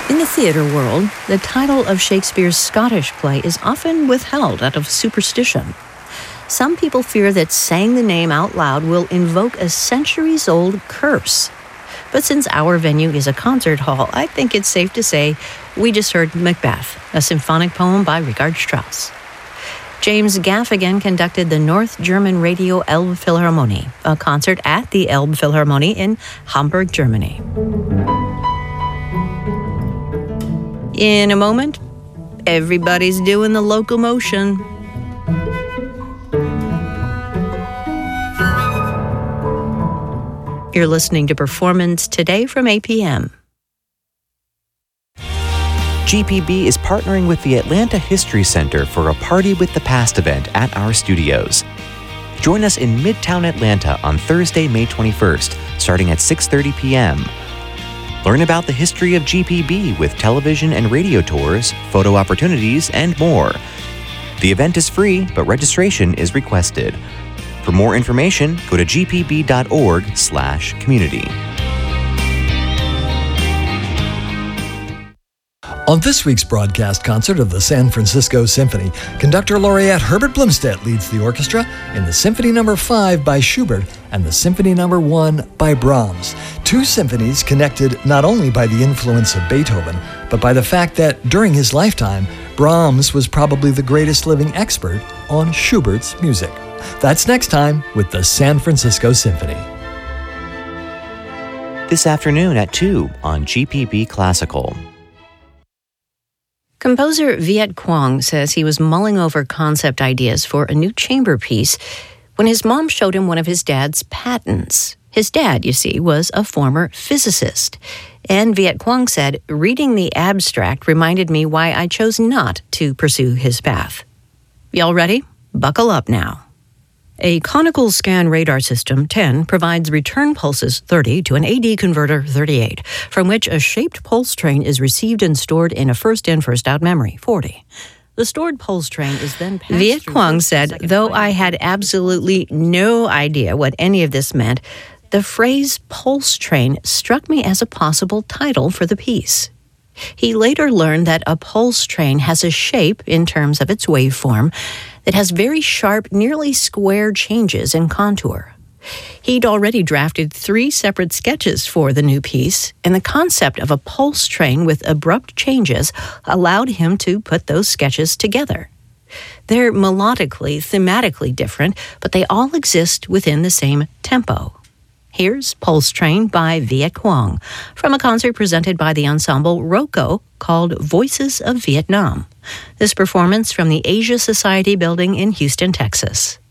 In the theater world, the title of Shakespeare's Scottish play is often withheld out of superstition. Some people fear that saying the name out loud will invoke a centuries-old curse. But since our venue is a concert hall, I think it's safe to say we just heard Macbeth, a symphonic poem by Richard Strauss. James Gaffigan conducted the North German Radio Elbphilharmonie, a concert at the Elbphilharmonie in Hamburg, Germany. In a moment, everybody's doing the locomotion. You're listening to Performance Today from APM. GPB is partnering with the Atlanta History Center for a Party with the Past event at our studios. Join us in Midtown Atlanta on Thursday, May 21st, starting at 6:30 p.m. Learn about the history of GPB with television and radio tours, photo opportunities, and more. The event is free, but registration is requested. For more information, go to gpb.org/community. On this week's broadcast concert of the San Francisco Symphony, conductor laureate Herbert Blomstedt leads the orchestra in the Symphony No. 5 by Schubert and the Symphony No. 1 by Brahms. Two symphonies connected not only by the influence of Beethoven, but by the fact that during his lifetime, Brahms was probably the greatest living expert on Schubert's music. That's next time with the San Francisco Symphony. This afternoon at 2 on GPB Classical. Composer Viet Quang says he was mulling over concept ideas for a new chamber piece when his mom showed him one of his dad's patents. His dad, you see, was a former physicist. And Viet Quang said, reading the abstract reminded me why I chose not to pursue his path. Y'all ready? Buckle up now. A conical scan radar system 10 provides return pulses 30 to an AD converter 38, from which a shaped pulse train is received and stored in a first-in, first-out memory 40. The stored pulse train is then passed. Viet Quang said, though I had absolutely no idea what any of this meant, the phrase pulse train struck me as a possible title for the piece. He later learned that a pulse train has a shape in terms of its waveform that has very sharp, nearly square changes in contour. He'd already drafted 3 separate sketches for the new piece, and the concept of a pulse train with abrupt changes allowed him to put those sketches together. They're melodically, thematically different, but they all exist within the same tempo. Here's Pulse Train by Viet Quang from a concert presented by the ensemble ROCO called Voices of Vietnam. This performance from the Asia Society building in Houston, Texas.